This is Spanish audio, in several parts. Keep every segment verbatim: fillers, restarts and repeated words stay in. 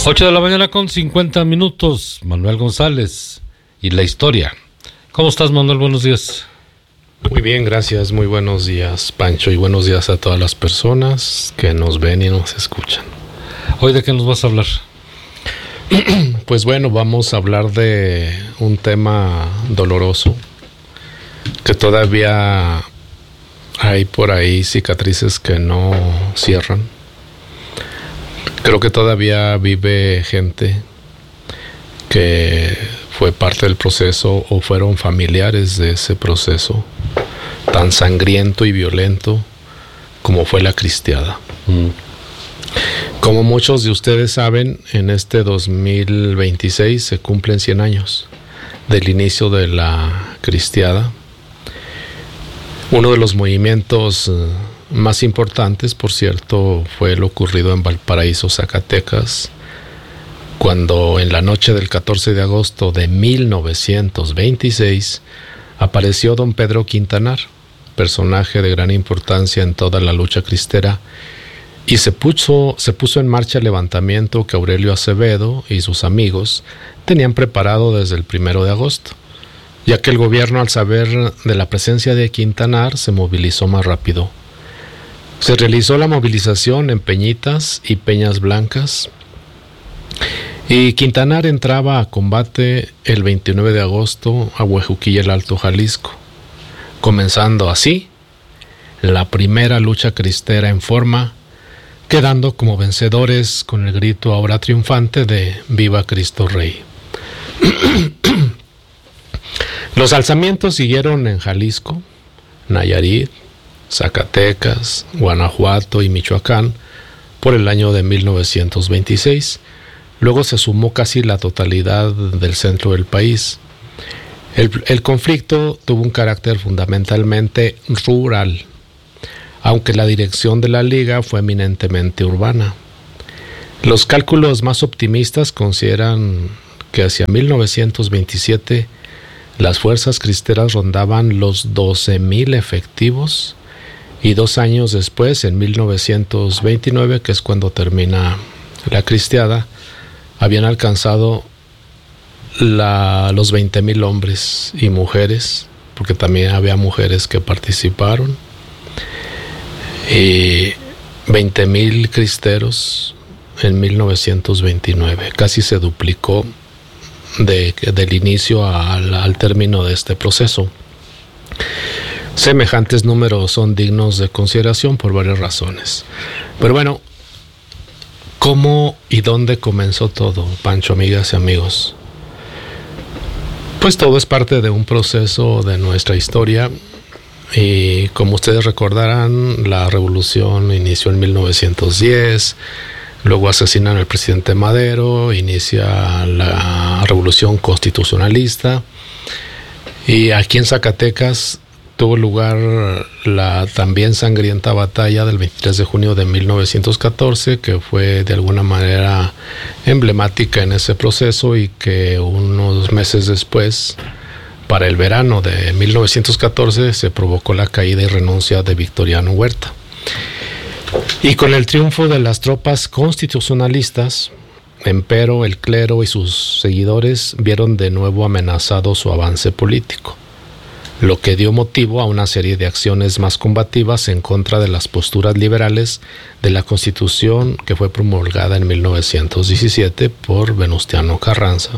ocho de la mañana con cincuenta minutos. Manuel González y la historia. ¿Cómo estás, Manuel? Buenos días. Muy bien, gracias. Muy buenos días, Pancho, y buenos días a todas las personas que nos ven y nos escuchan. ¿Hoy de qué nos vas a hablar? Pues bueno, vamos a hablar de un tema doloroso, que todavía hay por ahí cicatrices que no cierran. Creo que todavía vive gente que fue parte del proceso o fueron familiares de ese proceso tan sangriento y violento como fue la Cristiada. Mm. Como muchos de ustedes saben, en este dos mil veintiséis se cumplen cien años del inicio de la Cristiada. Uno de los movimientos más importantes, por cierto, fue lo ocurrido en Valparaíso, Zacatecas, cuando en la noche del catorce de agosto de mil novecientos veintiséis apareció don Pedro Quintanar, personaje de gran importancia en toda la lucha cristera, y se puso, se puso en marcha el levantamiento que Aurelio Acevedo y sus amigos tenían preparado desde el primero de agosto, ya que el gobierno, al saber de la presencia de Quintanar, se movilizó más rápido. Se realizó la movilización en Peñitas y Peñas Blancas, y Quintanar entraba a combate el veintinueve de agosto a Huejuquilla, el Alto Jalisco, comenzando así la primera lucha cristera en forma, quedando como vencedores con el grito ahora triunfante de ¡Viva Cristo Rey! Los alzamientos siguieron en Jalisco, Nayarit, Zacatecas, Guanajuato y Michoacán por el año de mil novecientos veintiséis. Luego se sumó casi la totalidad del centro del país. El, el conflicto tuvo un carácter fundamentalmente rural, aunque la dirección de la liga fue eminentemente urbana. Los cálculos más optimistas consideran que hacia mil novecientos veintisiete las fuerzas cristeras rondaban los doce mil efectivos, y dos años después, en mil novecientos veintinueve, que es cuando termina la Cristiada, habían alcanzado la, los veinte mil hombres y mujeres, porque también había mujeres que participaron, y veinte mil cristeros en mil novecientos veintinueve. Casi se duplicó de, del inicio al, al término de este proceso. Semejantes números son dignos de consideración por varias razones. Pero bueno, ¿cómo y dónde comenzó todo, Pancho, amigas y amigos? Pues todo es parte de un proceso de nuestra historia. Y como ustedes recordarán, la revolución inició en mil novecientos diez, luego asesinan al presidente Madero, inicia la revolución constitucionalista, y aquí en Zacatecas tuvo lugar la también sangrienta batalla del veintitrés de junio de mil novecientos catorce, que fue de alguna manera emblemática en ese proceso, y que unos meses después, para el verano de mil novecientos catorce, se provocó la caída y renuncia de Victoriano Huerta. Y con el triunfo de las tropas constitucionalistas, empero el clero y sus seguidores vieron de nuevo amenazado su avance político, lo que dio motivo a una serie de acciones más combativas en contra de las posturas liberales de la Constitución que fue promulgada en mil novecientos diecisiete por Venustiano Carranza.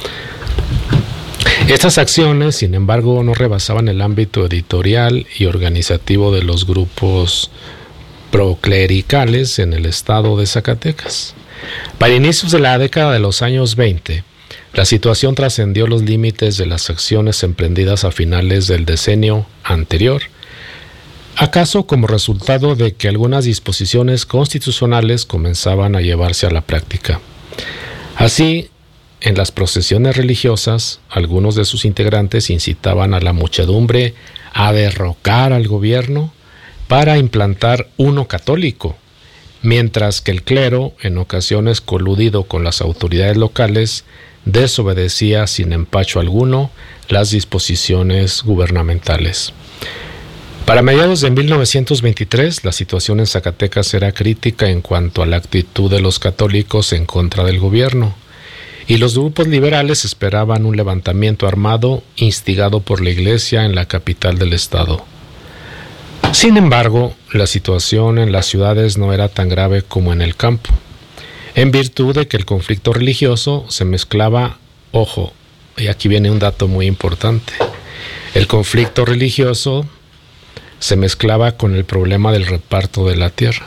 Estas acciones, sin embargo, no rebasaban el ámbito editorial y organizativo de los grupos proclericales en el estado de Zacatecas. Para inicios de la década de los años veinte, la situación trascendió los límites de las acciones emprendidas a finales del decenio anterior, acaso como resultado de que algunas disposiciones constitucionales comenzaban a llevarse a la práctica. Así, en las procesiones religiosas, algunos de sus integrantes incitaban a la muchedumbre a derrocar al gobierno para implantar uno católico, mientras que el clero, en ocasiones coludido con las autoridades locales, desobedecía sin empacho alguno las disposiciones gubernamentales. Para mediados de mil novecientos veintitrés, la situación en Zacatecas era crítica en cuanto a la actitud de los católicos en contra del gobierno, y los grupos liberales esperaban un levantamiento armado instigado por la Iglesia en la capital del estado. Sin embargo, la situación en las ciudades no era tan grave como en el campo, en virtud de que el conflicto religioso se mezclaba, ojo, y aquí viene un dato muy importante, el conflicto religioso se mezclaba con el problema del reparto de la tierra.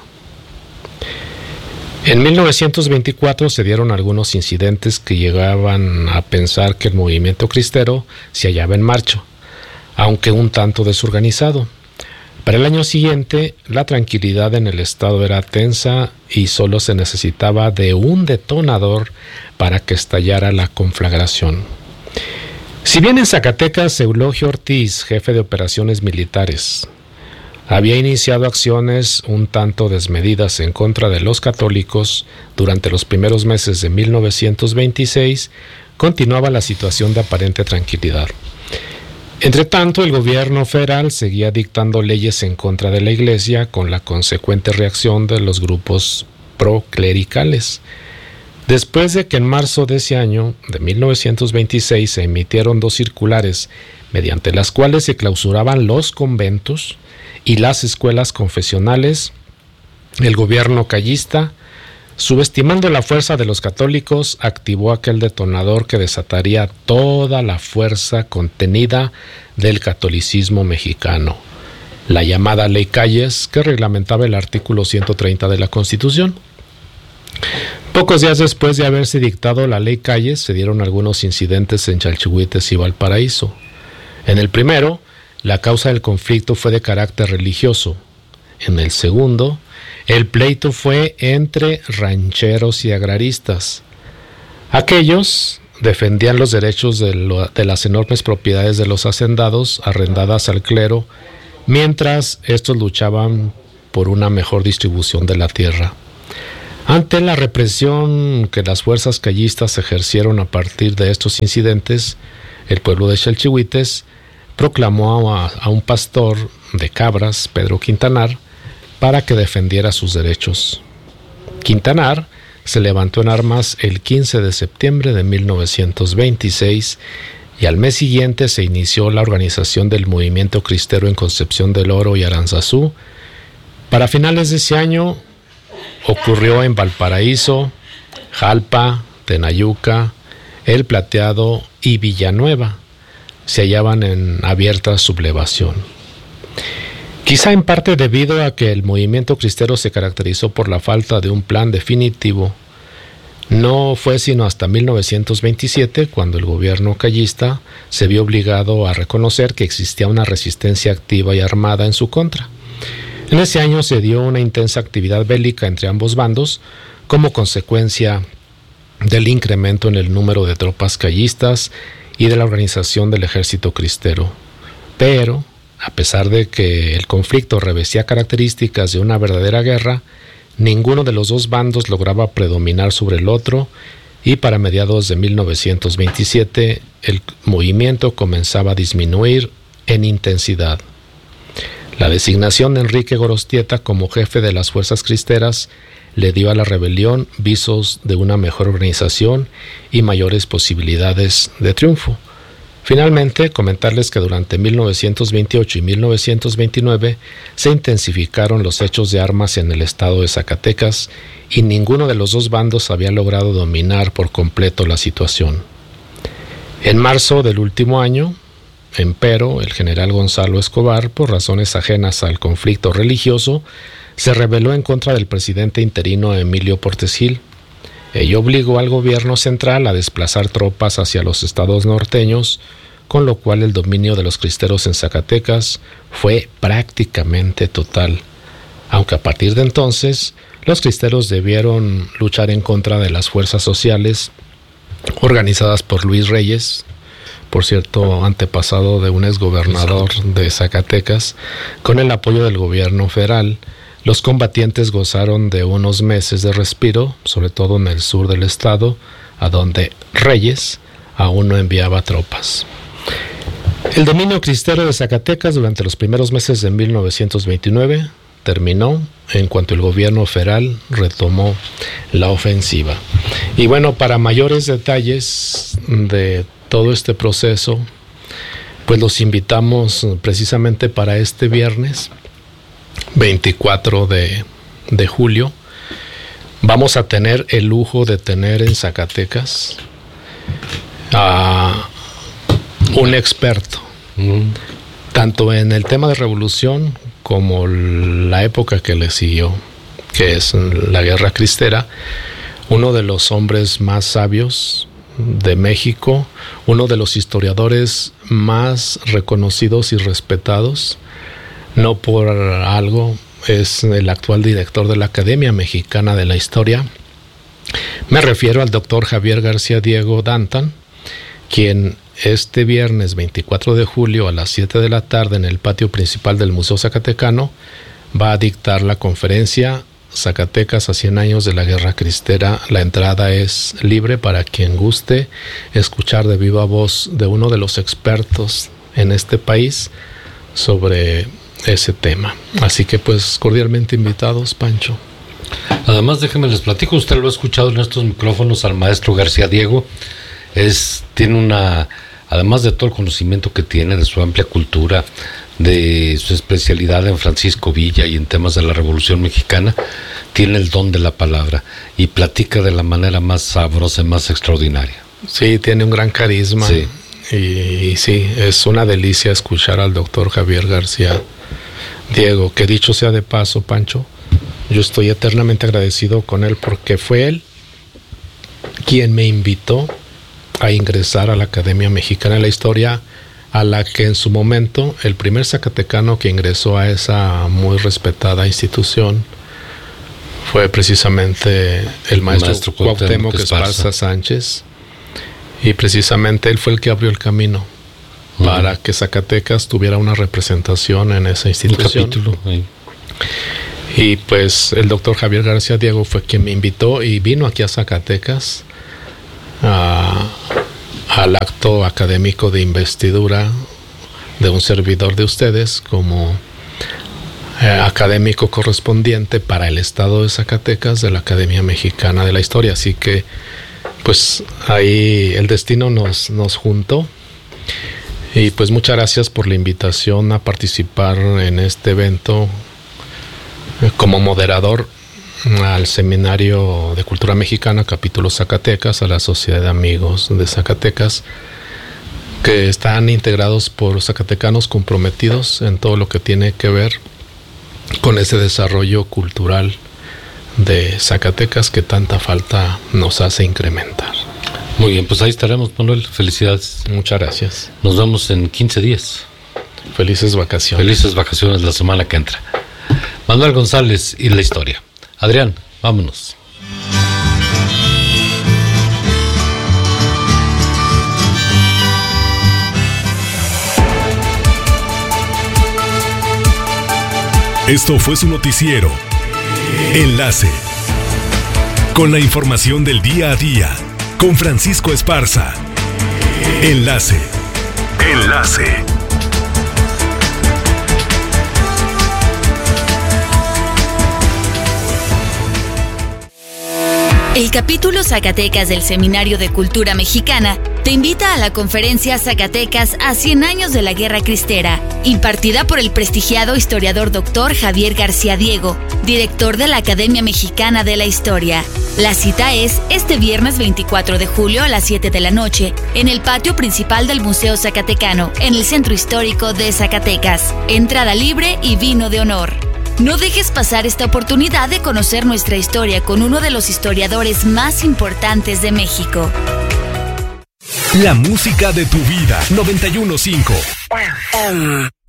En mil novecientos veinticuatro se dieron algunos incidentes que llegaban a pensar que el movimiento cristero se hallaba en marcha, aunque un tanto desorganizado. Para el año siguiente, la tranquilidad en el estado era tensa y solo se necesitaba de un detonador para que estallara la conflagración. Si bien en Zacatecas, Eulogio Ortiz, jefe de operaciones militares, había iniciado acciones un tanto desmedidas en contra de los católicos durante los primeros meses de mil novecientos veintiséis, continuaba la situación de aparente tranquilidad. Entre tanto, el gobierno federal seguía dictando leyes en contra de la Iglesia, con la consecuente reacción de los grupos proclericales. Después de que en marzo de ese año, de mil novecientos veintiséis, se emitieron dos circulares mediante las cuales se clausuraban los conventos y las escuelas confesionales, el gobierno callista, subestimando la fuerza de los católicos, activó aquel detonador que desataría toda la fuerza contenida del catolicismo mexicano, la llamada Ley Calles, que reglamentaba el artículo ciento treinta de la Constitución. Pocos días después de haberse dictado la Ley Calles, se dieron algunos incidentes en Chalchihuites y Valparaíso. En el primero, la causa del conflicto fue de carácter religioso. En el segundo, el pleito fue entre rancheros y agraristas. Aquellos defendían los derechos de, lo, de las enormes propiedades de los hacendados arrendadas al clero, mientras estos luchaban por una mejor distribución de la tierra. Ante la represión que las fuerzas callistas ejercieron a partir de estos incidentes, el pueblo de Chalchihuites proclamó a, a un pastor de cabras, Pedro Quintanar, para que defendiera sus derechos. Quintanar se levantó en armas el quince de septiembre de mil novecientos veintiséis y al mes siguiente se inició la organización del movimiento cristero en Concepción del Oro y Aranzazú. Para finales de ese año ocurrió en Valparaíso, Jalpa, Tenayuca, El Plateado y Villanueva. Se hallaban en abierta sublevación. Quizá en parte debido a que el movimiento cristero se caracterizó por la falta de un plan definitivo, no fue sino hasta mil novecientos veintisiete cuando el gobierno callista se vio obligado a reconocer que existía una resistencia activa y armada en su contra. En ese año se dio una intensa actividad bélica entre ambos bandos como consecuencia del incremento en el número de tropas callistas y de la organización del ejército cristero. Pero, a pesar de que el conflicto revestía características de una verdadera guerra, ninguno de los dos bandos lograba predominar sobre el otro y para mediados de mil novecientos veintisiete el movimiento comenzaba a disminuir en intensidad. La designación de Enrique Gorostieta como jefe de las fuerzas cristeras le dio a la rebelión visos de una mejor organización y mayores posibilidades de triunfo. Finalmente, comentarles que durante mil novecientos veintiocho y mil novecientos veintinueve se intensificaron los hechos de armas en el estado de Zacatecas y ninguno de los dos bandos había logrado dominar por completo la situación. En marzo del último año, empero, el general Gonzalo Escobar, por razones ajenas al conflicto religioso, se rebeló en contra del presidente interino Emilio Portes Gil. Ello obligó al gobierno central a desplazar tropas hacia los estados norteños, con lo cual el dominio de los cristeros en Zacatecas fue prácticamente total, aunque a partir de entonces los cristeros debieron luchar en contra de las fuerzas sociales organizadas por Luis Reyes, por cierto antepasado de un exgobernador de Zacatecas, con el apoyo del gobierno federal. Los combatientes gozaron de unos meses de respiro, sobre todo en el sur del estado, a donde Reyes aún no enviaba tropas. El dominio cristero de Zacatecas durante los primeros meses de mil novecientos veintinueve terminó en cuanto el gobierno federal retomó la ofensiva. Y bueno, para mayores detalles de todo este proceso, pues los invitamos precisamente para este viernes veinticuatro de, de julio. Vamos a tener el lujo de tener en Zacatecas a un experto, mm. tanto en el tema de revolución como la época que le siguió, que es la Guerra Cristera, uno de los hombres más sabios de México, uno de los historiadores más reconocidos y respetados, no por algo, es el actual director de la Academia Mexicana de la Historia. Me refiero al doctor Javier García Diego Dantan, quien este viernes veinticuatro de julio a las siete de la tarde en el patio principal del Museo Zacatecano va a dictar la conferencia Zacatecas a cien años de la Guerra Cristera. La entrada es libre para quien guste escuchar de viva voz de uno de los expertos en este país sobre ese tema. Así que pues cordialmente invitados, Pancho. Además, déjenme les platico, usted lo ha escuchado en estos micrófonos al maestro García Diego. Es, tiene una, además de todo el conocimiento que tiene, de su amplia cultura, de su especialidad en Francisco Villa y en temas de la Revolución Mexicana, tiene el don de la palabra y platica de la manera más sabrosa y más extraordinaria. Sí, tiene un gran carisma. Sí. Y, y sí, es una delicia escuchar al doctor Javier García Diego, que dicho sea de paso, Pancho, yo estoy eternamente agradecido con él porque fue él quien me invitó a ingresar a la Academia Mexicana de la Historia, a la que en su momento el primer zacatecano que ingresó a esa muy respetada institución fue precisamente el maestro, maestro Cuauhtémoc Esparza Sánchez, y precisamente él fue el que abrió el camino uh-huh. para que Zacatecas tuviera una representación en esa institución. Un capítulo, ahí. Y pues el doctor Javier García Diego fue quien me invitó y vino aquí a Zacatecas a, al acto académico de investidura de un servidor de ustedes como eh, académico correspondiente para el estado de Zacatecas de la Academia Mexicana de la Historia. Así que pues ahí el destino nos, nos juntó. Y pues muchas gracias por la invitación a participar en este evento como moderador al Seminario de Cultura Mexicana, capítulo Zacatecas, a la Sociedad de Amigos de Zacatecas, que están integrados por zacatecanos comprometidos en todo lo que tiene que ver con ese desarrollo cultural de Zacatecas que tanta falta nos hace incrementar. Muy bien, pues ahí estaremos, Manuel. Felicidades. Muchas gracias. Nos vemos en quince días. Felices vacaciones. Felices vacaciones la semana que entra. Manuel González y la historia. Adrián, vámonos. Esto fue su noticiero Enlace, con la información del día a día, con Francisco Esparza. Enlace. Enlace. El capítulo Zacatecas del Seminario de Cultura Mexicana te invita a la conferencia Zacatecas a cien años de la Guerra Cristera, impartida por el prestigiado historiador doctor Javier García Diego, director de la Academia Mexicana de la Historia. La cita es este viernes veinticuatro de julio a las siete de la noche, en el patio principal del Museo Zacatecano, en el Centro Histórico de Zacatecas. Entrada libre y vino de honor. No dejes pasar esta oportunidad de conocer nuestra historia con uno de los historiadores más importantes de México. La música de tu vida, noventa y uno punto cinco.